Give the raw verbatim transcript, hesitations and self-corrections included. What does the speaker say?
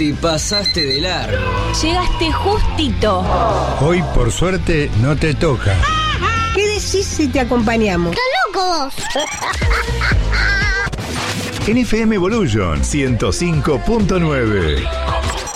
Te pasaste de largo. Llegaste justito. Hoy, por suerte, no te toca. ¿Qué decís si te acompañamos? ¡Qué locos! En F M Evolution ciento cinco punto nueve.